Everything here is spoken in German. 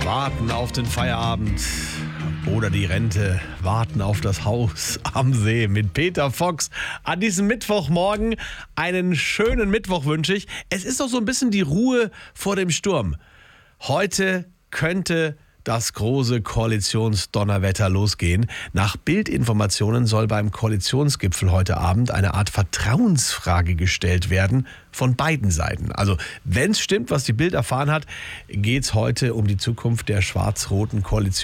Warten auf den Feierabend oder die Rente, warten auf das Haus am See mit Peter Fox. An diesem Mittwochmorgen einen schönen Mittwoch wünsche ich. Es ist doch so ein bisschen die Ruhe vor dem Sturm. Heute könnte das große Koalitionsdonnerwetter losgehen. Nach Bildinformationen soll beim Koalitionsgipfel heute Abend eine Art Vertrauensfrage gestellt werden von beiden Seiten. Also wenn es stimmt, was die Bild erfahren hat, geht es heute um die Zukunft der schwarz-roten Koalition.